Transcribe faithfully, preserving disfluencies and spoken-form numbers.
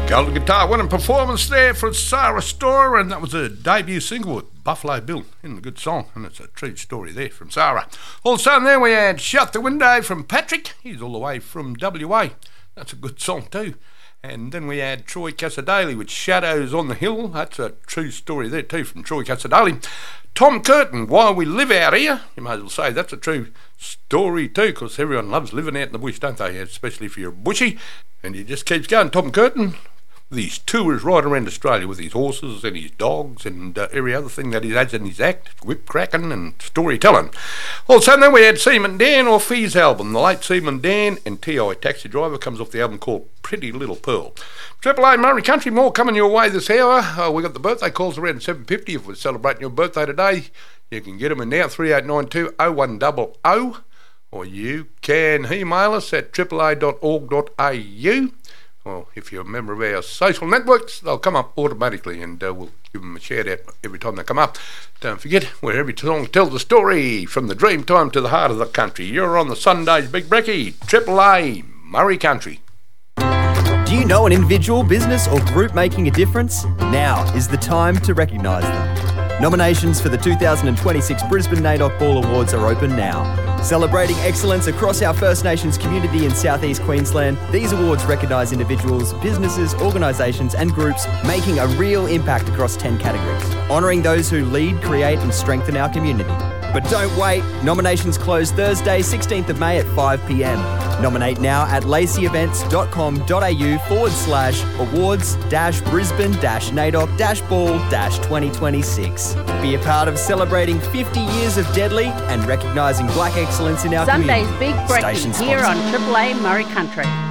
Golden Guitar winning performance there for Sarah Storer, and that was a debut single with Buffalo Bill in the good song, and it's a true story there from Sarah. Also there we had Shut the Window from Patrick. He's all the way from W A. That's a good song too. And then we had Troy Casadale with Shadows on the Hill. That's a true story there too from Troy Casadale. Tom Curtin, While We Live Out Here. You might as well say that's a true story too, because everyone loves living out in the bush, don't they? Especially if you're a bushy. And he just keeps going. Tom Curtin, these tours right around Australia with his horses and his dogs and uh, every other thing that he has in his act, whip cracking and storytelling. Also then we had Seaman Dan off his album, the late Seaman Dan, and T I Taxi Driver comes off the album called Pretty Little Pearl. Triple A Murray Country, more coming your way this hour. Uh, we got the birthday calls around seven fifty. If we're celebrating your birthday today, you can get them in now, three eight nine two oh one hundred, or you can email us at triple a dot org dot a u. Well, if you're a member of our social networks, they'll come up automatically, and uh, we'll give them a shout out every time they come up. Don't forget, where every song tells a story, from the dream time to the heart of the country. You're on the Sunday's Big Brekkie, Triple A Murray Country. Do you know an individual, business or group making a difference? Now is the time to recognise them. Nominations for the two thousand twenty-six Brisbane NAIDOC Ball Awards are open now. Celebrating excellence across our First Nations community in southeast Queensland, these awards recognise individuals, businesses, organisations and groups making a real impact across ten categories, honouring those who lead, create and strengthen our community. But don't wait, nominations close Thursday, sixteenth of May at five p m. Nominate now at laceyevents.com.au forward slash awards dash Brisbane dash NAIDOC dash ball dash twenty twenty-six. Be a part of celebrating fifty years of Deadly and recognising black excellence in our Sunday's community. Big Brekkie here on Triple A Murray Country.